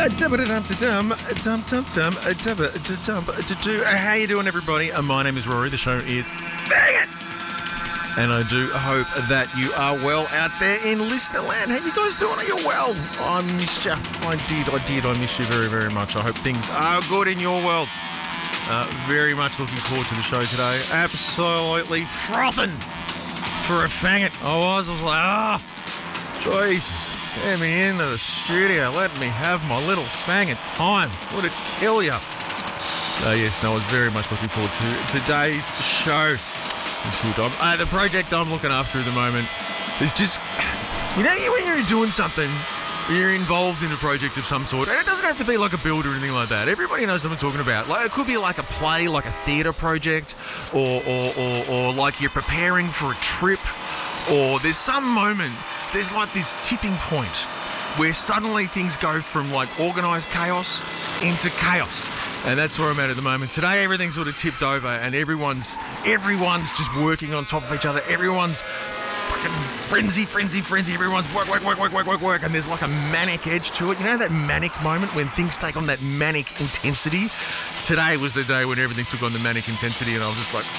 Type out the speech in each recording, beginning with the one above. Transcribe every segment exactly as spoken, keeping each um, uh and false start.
How you doing, everybody? Uh, my name is Rory. The show is Bang It! And I do hope that you are well out there in listener land. How you guys doing? Are you well? I missed you. I did, I did. I missed you very, very much. I hope things are good in your world. Uh, very much looking forward to the show today. Absolutely frothing for a fang it. I was. I was like, ah, oh, Jesus. Get me into the studio. Let me have my little fang it time. Would it kill you? Uh, yes, no, I was very much looking forward to today's show. It's good. I'm, uh, the project I'm looking after at the moment is just, you know, when you're doing something, you're involved in a project of some sort, and it doesn't have to be like a build or anything like that. Everybody knows what I'm talking about. Like, it could be like a play, like a theatre project, or, or, or, or like you're preparing for a trip, or there's some moment, there's like this tipping point where suddenly things go from like organised chaos into chaos. And that's where I'm at at the moment. Today, everything's sort of tipped over, and everyone's everyone's just working on top of each other. Everyone's fucking frenzy, frenzy, frenzy. Everyone's work, work, work, work, work, work, work. And there's like a manic edge to it. You know that manic moment when things take on that manic intensity? Today was the day when everything took on the manic intensity, and I was just like,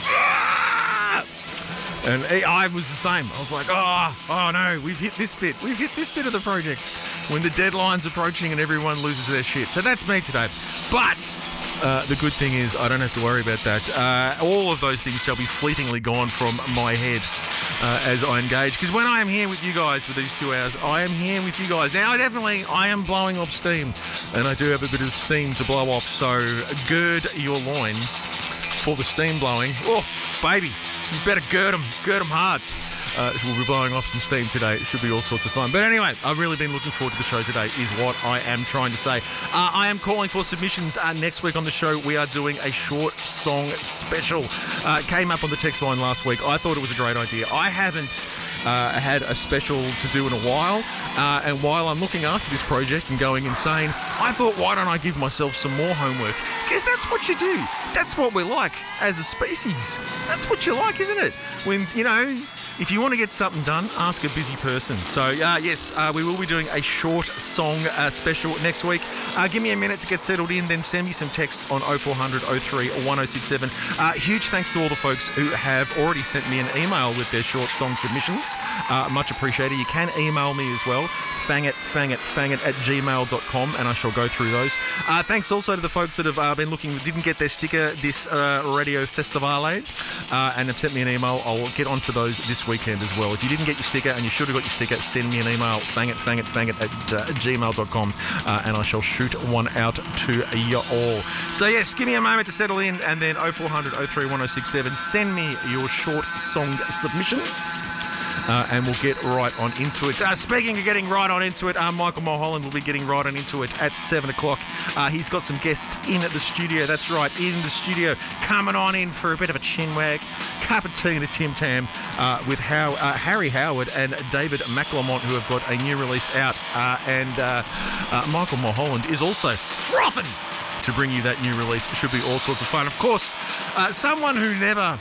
ah! And I was the same. I was like, oh, oh no, we've hit this bit. We've hit this bit of the project when the deadline's approaching and everyone loses their shit. So that's me today. But Uh, the good thing is I don't have to worry about that. Uh, all of those things shall be fleetingly gone from my head uh, as I engage. Because when I am here with you guys for these two hours, I am here with you guys. Now, definitely, I am blowing off steam. And I do have a bit of steam to blow off. So gird your loins for the steam blowing. Oh, baby, you better gird them. Gird them hard. Uh, we'll be blowing off some steam today. It should be all sorts of fun. But anyway, I've really been looking forward to the show today is what I am trying to say. Uh, I am calling for submissions. Uh, next week on the show, we are doing a short song special. Uh, it came up on the text line last week. I thought it was a great idea. I haven't uh, had a special to do in a while. Uh, and while I'm looking after this project and going insane, I thought, why don't I give myself some more homework? Because that's what you do. That's what we're like as a species. That's what you like, isn't it? When, you know, if you want to get something done, ask a busy person. So, uh, yes, uh, we will be doing a short song uh, special next week. Uh, give me a minute to get settled in, then send me some texts on oh four hundred, oh three, one oh six seven. Uh, huge thanks to all the folks who have already sent me an email with their short song submissions. Uh, much appreciated. You can email me as well, fangit, fangit, fangit at gmail dot com, and I shall go through those. Uh, thanks also to the folks that have uh, been looking, didn't get their sticker this uh, Radio Festivale, uh, and have sent me an email. I'll get onto those this weekend as well. If you didn't get your sticker and you should have got your sticker, send me an email, fangit, fangit, fangit at uh, gmail dot com, uh, and I shall shoot one out to you all. So yes, give me a moment to settle in, and then oh four hundred, oh three, one oh six seven, send me your short song submissions. Uh, and we'll get right on into it. Uh, speaking of getting right on into it, uh, Michael Mulholland will be getting right on into it at seven o'clock. Uh, he's got some guests in at the studio. That's right, in the studio. Coming on in for a bit of a chinwag, cup of tea and a Tim Tam uh, with How, uh, Harry Howard and David McLamont, who have got a new release out. Uh, and uh, uh, Michael Mulholland is also frothing to bring you that new release. It should be all sorts of fun. Of course, uh, someone who never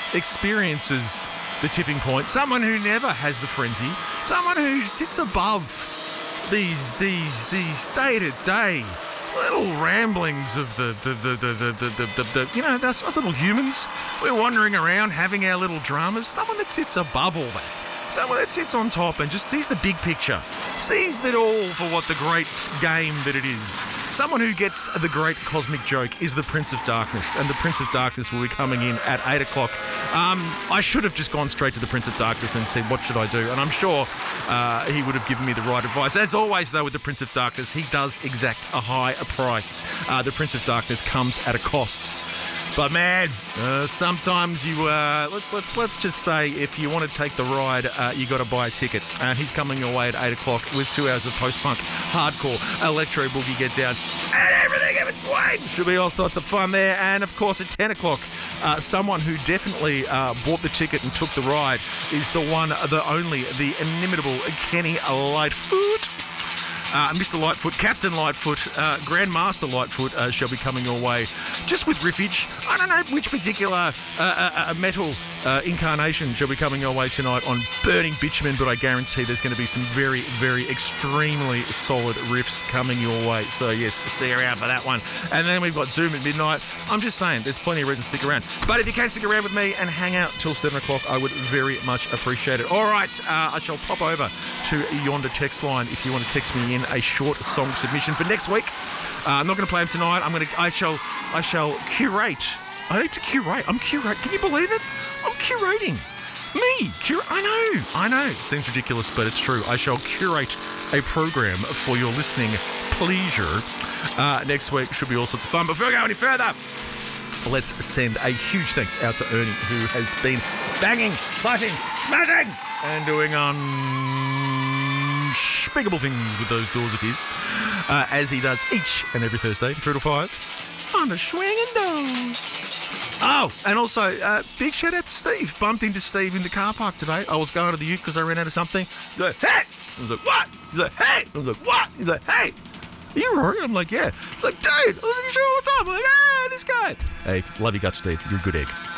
experiences the tipping point, someone who never has the frenzy, someone who sits above these these these day to day little ramblings of the the the the the, the, the, the, the you know, us, us little humans. We're wandering around having our little dramas. Someone that sits above all that. Someone that sits on top and just sees the big picture, sees it all for what the great game that it is. Someone who gets the great cosmic joke is the Prince of Darkness, and the Prince of Darkness will be coming in at eight o'clock. Um, I should have just gone straight to the Prince of Darkness and said, what should I do? And I'm sure uh, he would have given me the right advice. As always, though, with the Prince of Darkness, he does exact a high price. Uh, the Prince of Darkness comes at a cost. But man, uh, sometimes you uh, let's let's let's just say if you want to take the ride, uh, you got to buy a ticket. And uh, he's coming your way at eight o'clock with two hours of post-punk, hardcore, electro boogie, get down, and everything in between. Should be all sorts of fun there. And of course, at ten o'clock, uh, someone who definitely uh, bought the ticket and took the ride is the one, the only, the inimitable Kenny Lightfoot. Uh, Mister Lightfoot, Captain Lightfoot, uh, Grandmaster Lightfoot uh, shall be coming your way. Just with riffage. I don't know which particular uh, uh, uh, metal Uh, Incarnation shall be coming your way tonight on Burning Bitumen, but I guarantee there's going to be some very, very extremely solid riffs coming your way. So, yes, stay around for that one. And then we've got Doom at midnight. I'm just saying, there's plenty of reasons to stick around. But if you can stick around with me and hang out till seven o'clock, I would very much appreciate it. All right, uh, I shall pop over to yonder text line if you want to text me in a short song submission for next week. Uh, I'm not going to play them tonight. I'm going to. I shall. I shall curate. I need to curate. I'm curate. Can you believe it? I'm curating. Me. Cur- I know. I know. It seems ridiculous, but it's true. I shall curate a program for your listening pleasure. Uh, next week should be all sorts of fun. But before we go any further, let's send a huge thanks out to Ernie, who has been banging, plotting, smashing, and doing unspeakable things with those doors of his, uh, as he does each and every Thursday, three to five, on the swinging doors. Oh, and also, uh, big shout out to Steve. Bumped into Steve in the car park today. I was going to the ute because I ran out of something. He's like, hey! I was like, what? He's like, hey! I was like, what? He's like, hey! Are you Rory? I'm like, yeah. He's like, dude, I was in your show all the time. I'm like, ah, this guy. Hey, love you guts, Steve. You're a good egg.